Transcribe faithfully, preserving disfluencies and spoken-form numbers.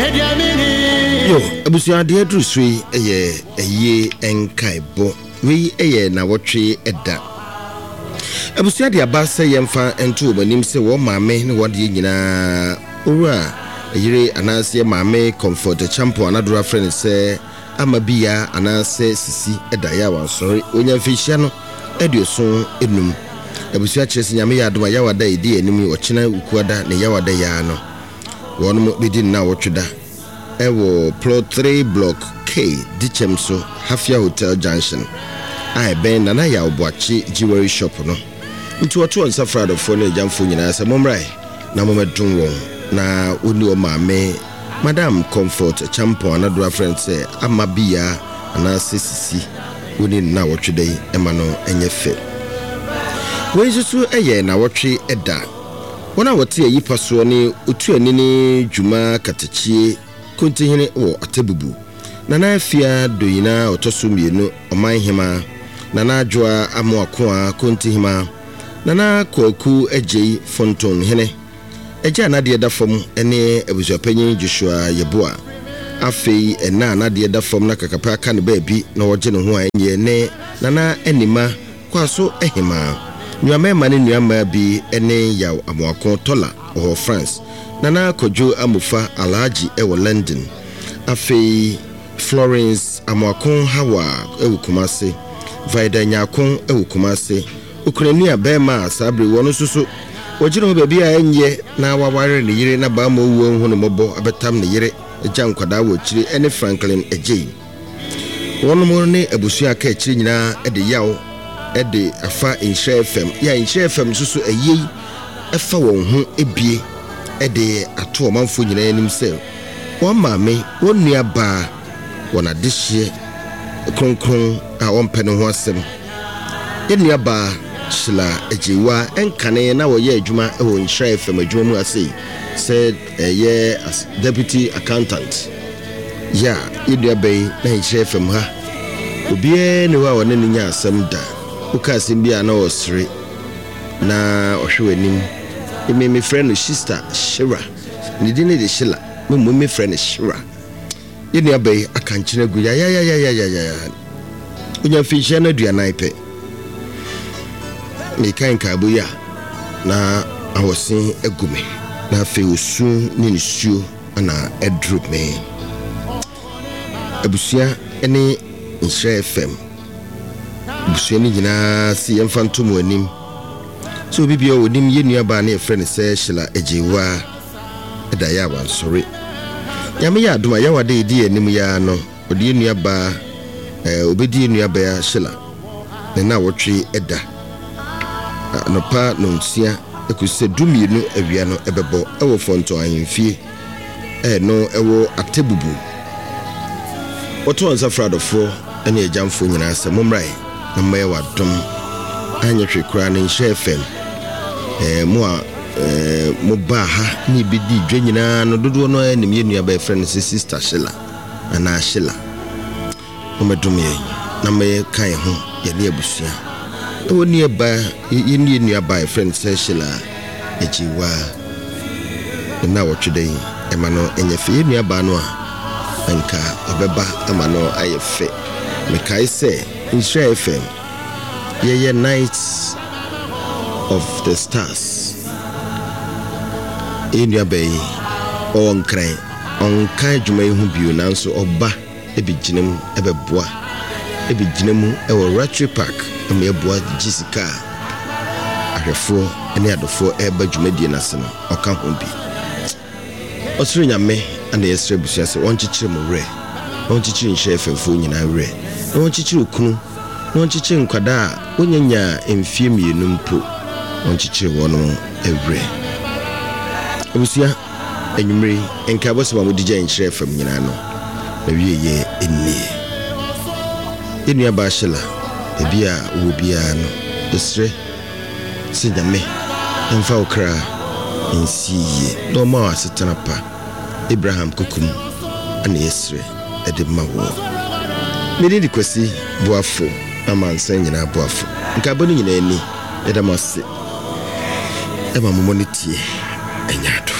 Yo, abusia de adru sui eye eye enkaebo we eye na wotwe eda. Abusia de abasa yemfa ento obanim se wo maame ne wode nyina owura yire anase maame comfort champion anadura friend se amabia anase sisi eda ya wan sorry onya fihia no eduoso enum. Abusia kyerese nyame ya adoma ya wada edi enim ochina ukuada ne ya wada ya no wonum bedi na wotweda ewo plot three block K Dichemso Hafia Hotel Junction ai ben na na ya obuachi jewelry shop no nti woto on safrado fo na jamfo nyina se momrai na momedun won na oni o maame Madam Comfort champion na do friend say amabia ana sisisi oni na wotweda yi ema no enye fe wezusu eye na wotwe eda wona wote yi paso ne otu anini dwuma katachie kontihene wo atebubu nana afia doyina otoso mienu omanhema nana adwoa amoakoa kontihema nana koku ejei fonton hene eja na de dafom ene abusuapanyin Joshua Yeboa afei ena na de dafom na kakapa aka ne baabi na woje ne ho anye ne nana enima kwaso ehema nyamema ne nyama bi ene yaw amoako tola o France nana kojo amufa alaji ewo London afei Florence amoako hawa ewo Kumase Vida nyakon ewo Kumase Ukraine bema sabre wono susu wojiro ho baabi a enye na waware ne yire na ba mo wuo hu ne mobo abetam ne yire eja nkwada wo kire ene Franklin ejei wono mo ne abusua ka kire nyina ede yaw ede afa Insha F M ya Insha F M susu eyei efa won ho ebie ede ato manfo nyina anim se won maame won nua ba won adehye kronkron a won pene ho asem ye nua ba Shila ejiwa enkane na wo ye adwuma e wo Insha F M adwuma mu ase said ye as deputy accountant ya ye nua bai na Insha F M ha obie ne wa won ne nya asem da uka simbia na osre na ohwewanim ime me friend sister Shira ni dine de Shila me mo me friend Shira ye nua bai akankyene gu ya ya ya ya ya ya unya fihia na duanan pe me kan kabo ya na awosin egume na fe osu ni nsuo na edrop me abusia ene Insha F M busu ni gina si yemfantom anim so bibia onim ye nua ba na e friend se Shila ejiwa eda ya wan sorry nyame ya adoma ya wade edi anim ya no odi nua ba eh obedi nua ba ya Shila ne na wotwe eda no pa no nsia ekuse dumienu awia no ebebo ewo fonto ahemfie eh no ewo atebubu oto onsa fradofo ene ejamfo nyina se momrai na maye wadom anya hwekura ne Insha F M eh mo a eh mo ba ha ni bidi dwa nyina no dodo no enim ye nua ba friend sister Shila ana Shila o medom ye na maye kan ho ye ne abusua o ni ba ye ni nua ba friend Shila ejiwa na wotwede e ma no enye fe ye nua ba no a anka obeba ama no ayefe me kai say Insha F M yeah yeah Nights of the Stars in your bay on cry on kai dwuma hu bio nanso oba ebiginem ebeboa ebiginem ewo Ratri Park am eboa Jessica ahwefo ene adofo eba dwumadie naseno oka ho bi osuru nyame ana yesre busia se won chichire mo re won chichire Insha F M fo nyina re won chichire okunu won chichire nkwada onyanya emfie mienu mpo won chichire wono evre obusia enwumre enka boso ma modija Insha F M nyina no na wie ye enni enua ba Shila ebia wo bia no esre sinyame emfa okra ensiye no ma asetana pa Abraham Kokum ana esre edemawo mede di kwasi boafo amansa nyina boafo nka bonu nyina ani edamase ema momonetie enyado